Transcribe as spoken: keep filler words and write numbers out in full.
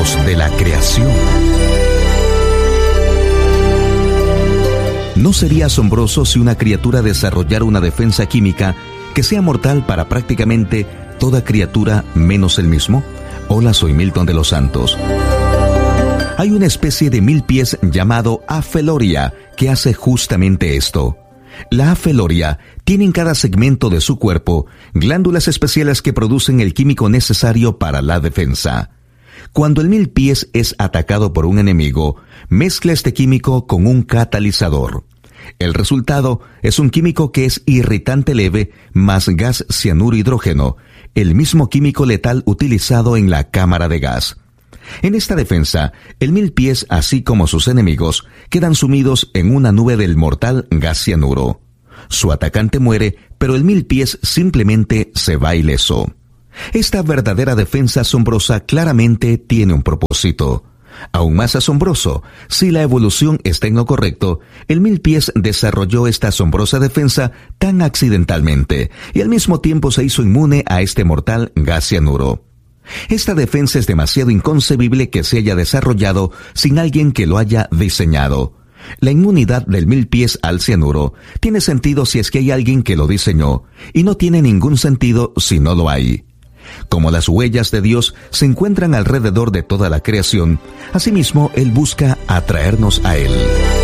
Dios de la creación. ¿No sería asombroso si una criatura desarrollara una defensa química que sea mortal para prácticamente toda criatura menos él mismo? Hola, soy Milton de los Santos. Hay una especie de mil pies llamado Afeloria que hace justamente esto. La Afeloria tiene en cada segmento de su cuerpo glándulas especiales que producen el químico necesario para la defensa. Cuando el mil pies es atacado por un enemigo, mezcla este químico con un catalizador. El resultado es un químico que es irritante leve más gas cianuro hidrógeno, el mismo químico letal utilizado en la cámara de gas. En esta defensa, el mil pies, así como sus enemigos, quedan sumidos en una nube del mortal gas cianuro. Su atacante muere, pero el mil pies simplemente se va ileso. Esta verdadera defensa asombrosa claramente tiene un propósito. Aún más asombroso, si la evolución está en lo correcto, el mil pies desarrolló esta asombrosa defensa tan accidentalmente y al mismo tiempo se hizo inmune a este mortal gas cianuro. Esta defensa es demasiado inconcebible que se haya desarrollado sin alguien que lo haya diseñado. La inmunidad del mil pies al cianuro tiene sentido si es que hay alguien que lo diseñó, y no tiene ningún sentido si no lo hay. Como las huellas de Dios se encuentran alrededor de toda la creación, asimismo Él busca atraernos a Él.